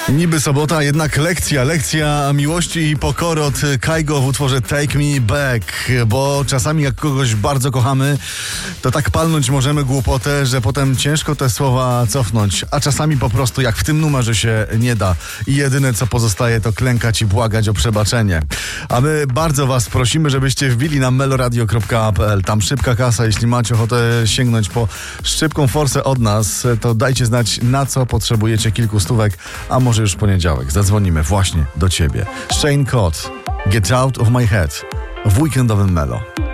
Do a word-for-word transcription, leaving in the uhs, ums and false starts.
Niby sobota, jednak lekcja, lekcja miłości i pokory od Kygo w utworze Take Me Back, bo czasami jak kogoś bardzo kochamy, to tak palnąć możemy głupotę, że potem ciężko te słowa cofnąć, a czasami po prostu jak w tym numerze się nie da i jedyne co pozostaje to klękać i błagać o przebaczenie. A my bardzo was prosimy, żebyście wbili na meloradio kropka p l, tam szybka kasa, jeśli macie ochotę sięgnąć po szybką forsę od nas, to dajcie znać na co potrzebujecie kilku stówek, a może już w poniedziałek zadzwonimy właśnie do ciebie. Shane Codd, Get Out of My Head w weekendowym Melo.